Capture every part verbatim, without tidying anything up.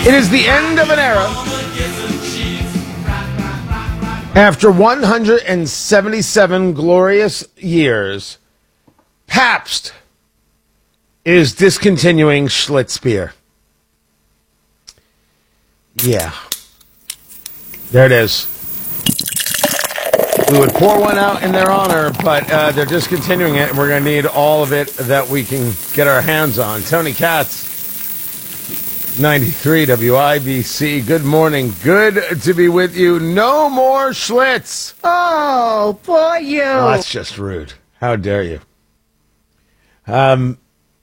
It is the end of an era. After one hundred seventy-seven glorious years, Pabst is discontinuing Schlitz beer. Yeah. There it is. We would pour one out in their honor, but uh, they're discontinuing it, and we're going to need all of it that we can get our hands on. Tony Katz, ninety-three W I B C. Good morning. Good to be with you. No more Schlitz. Oh, poor you. Oh, that's just rude. How dare you? Um,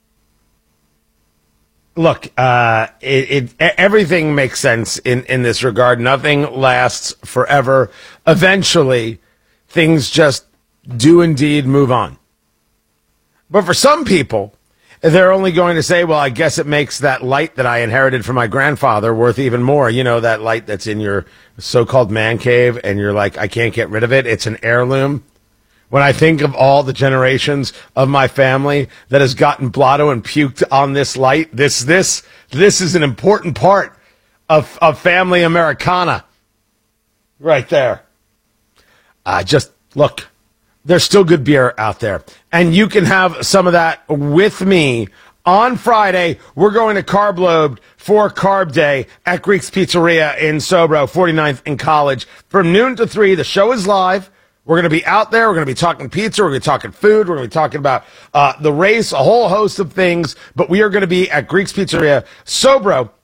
look, uh, it, it everything makes sense in, in this regard. Nothing lasts forever. Eventually, things just do indeed move on. But for some people, they're only going to say, well, I guess it makes that light that I inherited from my grandfather worth even more. You know, that light that's in your so-called man cave, and you're like, I can't get rid of it. It's an heirloom. When I think of all the generations of my family that has gotten blotto and puked on this light, this this this is an important part of, of family Americana. Right there. Uh, just look. There's still good beer out there. And you can have some of that with me. On Friday, we're going to Carb Lobe for Carb Day at Greek's Pizzeria in Sobro, forty-ninth and College. From noon to three, the show is live. We're going to be out there. We're going to be talking pizza. We're going to be talking food. We're going to be talking about uh, the race, a whole host of things. But we are going to be at Greek's Pizzeria, Sobro,